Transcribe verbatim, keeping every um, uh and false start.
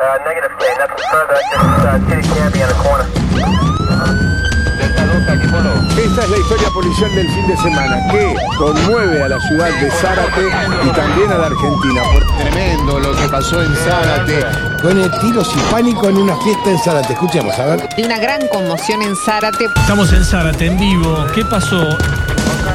Esta es la historia policial del fin de semana que conmueve a la ciudad de Zárate y también a la Argentina. Tremendo lo que pasó en Zárate. Con tiros y pánico en una fiesta en Zárate. Escuchemos, a ver. Hay una gran conmoción en Zárate. Estamos en Zárate, en vivo. ¿Qué pasó?